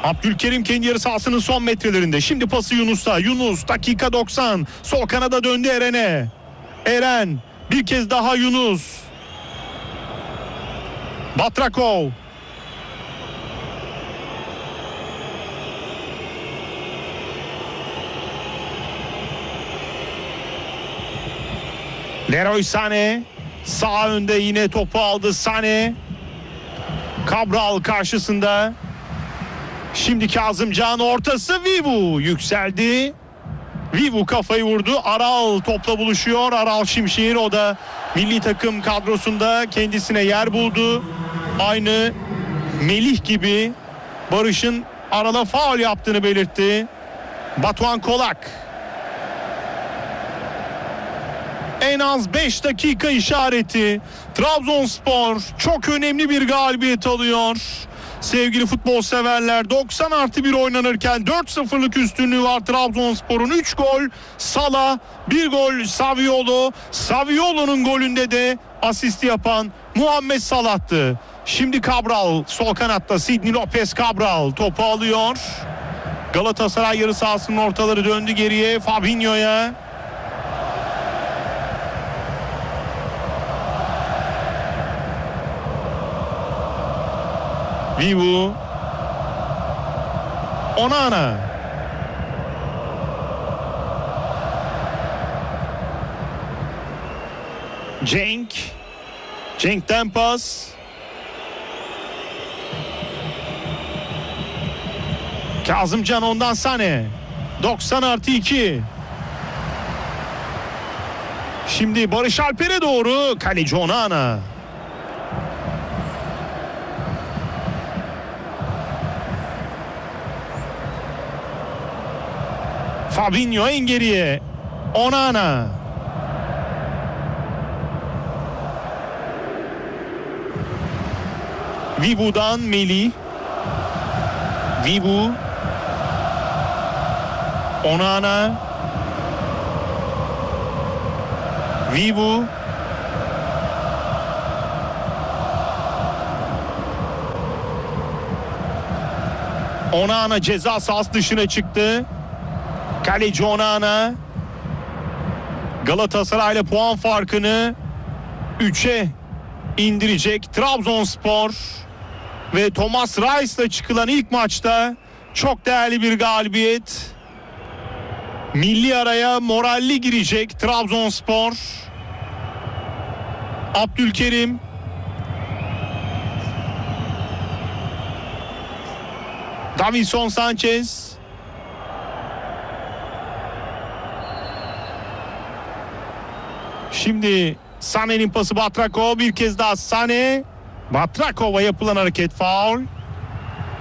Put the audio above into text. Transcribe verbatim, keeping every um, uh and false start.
Abdülkerim kendi yarı sahasının son metrelerinde. Şimdi pası Yunus'ta. Yunus dakika doksan. Sol kanada döndü Eren'e. Eren bir kez daha Yunus. Batrakov. Leroy Sané sağ önde, yine topu aldı Sané. Cabral karşısında. Şimdi Kazımcan ortası, Vivu yükseldi. Vivu kafayı vurdu. Aral topla buluşuyor. Aral Şimşir, o da milli takım kadrosunda kendisine yer buldu. Aynı Melih gibi Barış'ın Aral'a faul yaptığını belirtti. Batuhan Kolak. En az beş dakika işareti. Trabzonspor çok önemli bir galibiyet alıyor. Sevgili futbol severler, doksan artı bir oynanırken dört sıfırlık üstünlüğü var Trabzonspor'un. üç gol Salah, bir gol Saviolo. Saviolo'nun golünde de asisti yapan Muhammed Salah'tı. Şimdi Cabral sol kanatta, Sidney Lopez Cabral topu alıyor. Galatasaray yarı sahasının ortaları döndü geriye Fabinho'ya. Vivu. Onana. Cenk. Cenk'ten pas. Kazımcan, ondan Sané. doksan artı iki. Şimdi Barış Alper'e doğru kaleci Onana. Fabinho en geriye. Onana. Vivu'dan Melih. Vivu. Onana. Vivu. Onana ceza sahası dışına çıktı. Kaleci Onana. Galatasaray'la puan farkını üçe indirecek Trabzonspor ve Thomas Reis'le çıkılan ilk maçta çok değerli bir galibiyet. Milli araya moralli girecek Trabzonspor. Abdülkerim. Davinson Sanchez. Şimdi Sané'nin pası Batrakov, bir kez daha Sané. Batrakov'a yapılan hareket faul.